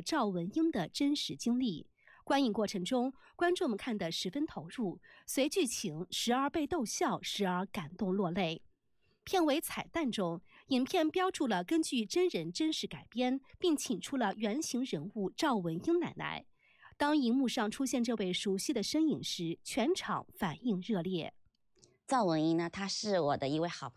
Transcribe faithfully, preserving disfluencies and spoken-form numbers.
赵文英的真实经历。观影过程中，观众们看得十分投入，随剧情时而被逗笑，时而感动落泪。片尾彩蛋中，影片标注了根据真人真事改编，并请出了原型人物赵文英奶奶。当荧幕上出现这位熟悉的身影时，全场反应热烈。 赵文英呢，她是我的一位好